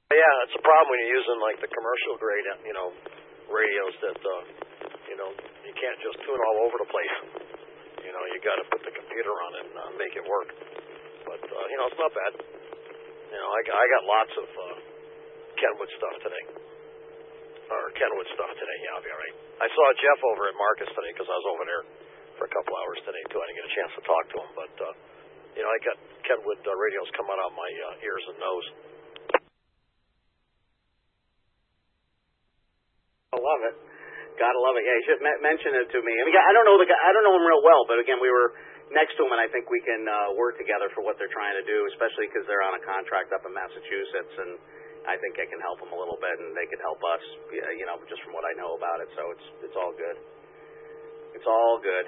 Yeah, that's a problem when you're using like the commercial grade, radios that, you can't just tune all over the place. You got to put the computer on and make it work. But it's not bad. I got lots of Kenwood stuff today. Yeah, I'll be all right. I saw Jeff over at Marcus today because I was over there for a couple hours today too. I didn't get a chance to talk to him, but I got Kenwood radios coming out my ears and nose. I love it. Gotta love it. Yeah, you should mention it to me. I mean, I don't know the guy. I don't know him real well, but again, we were next to him, and I think we can work together for what they're trying to do, especially because they're on a contract up in Massachusetts, and I think I can help them a little bit, and they could help us. Just from what I know about it. So it's all good. It's all good.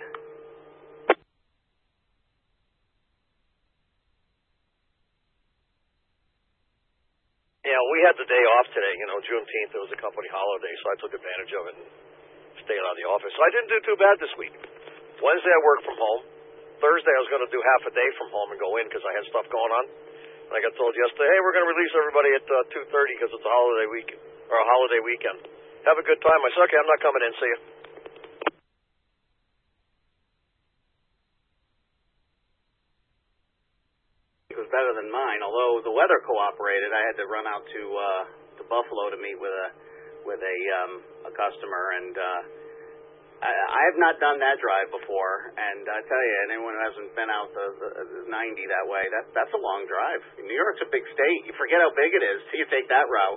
Yeah, we had the day off today. Juneteenth, it was a company holiday, so I took advantage of it and stayed out of the office. So I didn't do too bad this week. Wednesday, I worked from home. Thursday, I was going to do half a day from home and go in because I had stuff going on. And I got told yesterday, hey, we're going to release everybody at 2:30 because it's a holiday week or a holiday weekend. Have a good time. I said, okay, I'm not coming in. See you. It was better than mine, although the weather cooperated. I had to run out to Buffalo to meet with a customer, and I have not done that drive before. And I tell you, anyone who hasn't been out the 90 that way, that's a long drive. New York's a big state. You forget how big it is till you take that route.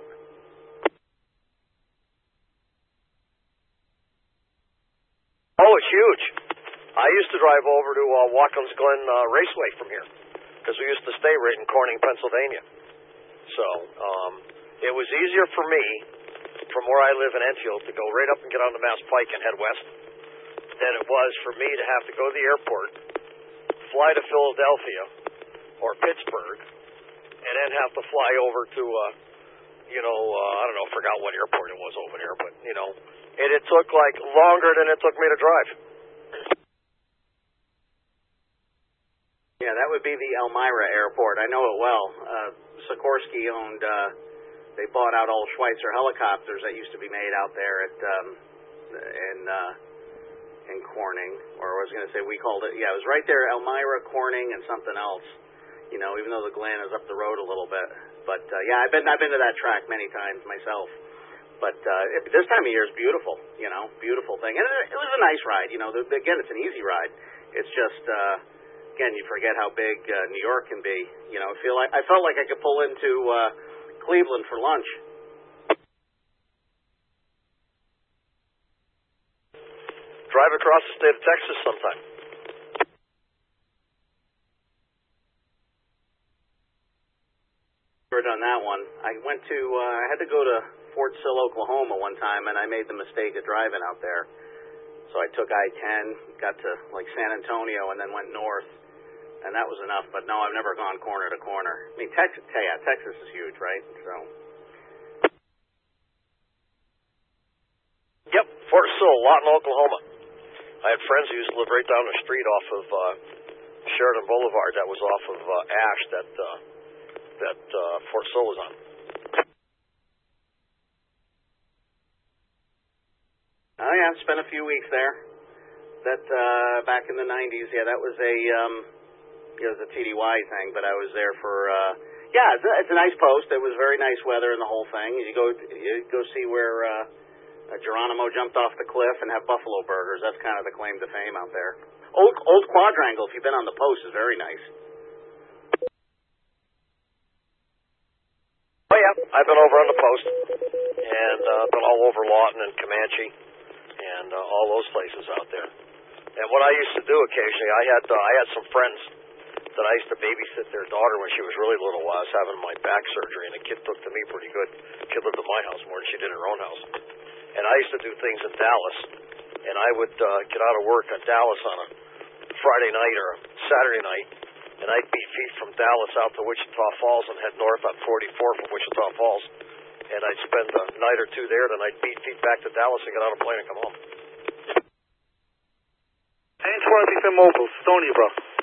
Oh, it's huge. I used to drive over to Watkins Glen Raceway from here because we used to stay right in Corning, Pennsylvania. So it was easier for me from where I live in Enfield to go right up and get on the Mass Pike and head west than it was for me to have to go to the airport, fly to Philadelphia or Pittsburgh, and then have to fly over to, I don't know, forgot what airport it was over there, but, and it took like longer than it took me to drive. Yeah, that would be the Elmira Airport. I know it well. Sikorsky owned, they bought out all Schweitzer helicopters that used to be made out there at in Corning. Or I was going to say, we called it, it was right there, Elmira, Corning, and something else. Even though the Glen is up the road a little bit. But, I've been to that track many times myself. But this time of year is beautiful, beautiful thing. And it was a nice ride, again, it's an easy ride. It's just... Again, you forget how big New York can be. I felt like I could pull into Cleveland for lunch. Drive across the state of Texas sometime. Never done that one. I had to go to Fort Sill, Oklahoma one time, and I made the mistake of driving out there. So I took I-10, got to like San Antonio, and then went north. And that was enough, but no, I've never gone corner to corner. I mean, Texas is huge, right? So. Yep, Fort Sill, Lawton, Oklahoma. I had friends who used to live right down the street off of Sheridan Boulevard. That was off of Ash that Fort Sill was on. Oh yeah, spent a few weeks there. That back in the 90s, that was it was a TDY thing, but I was there for, it's a nice post. It was very nice weather and the whole thing. You go see where Geronimo jumped off the cliff and have buffalo burgers. That's kind of the claim to fame out there. Old Quadrangle, if you've been on the post, is very nice. Oh, yeah, I've been over on the post, and been all over Lawton and Comanche, and all those places out there. And what I used to do occasionally, I had some friends that I used to babysit their daughter when she was really little while I was having my back surgery, and the kid took to me pretty good. The kid lived at my house more than she did in her own house. And I used to do things in Dallas, and I would get out of work in Dallas on a Friday night or a Saturday night, and I'd beat feet from Dallas out to Wichita Falls and head north on 44 from Wichita Falls. And I'd spend a night or two there, then I'd beat feet back to Dallas and get on a plane and come home. Ain't 12 Mobile, Stony Brook.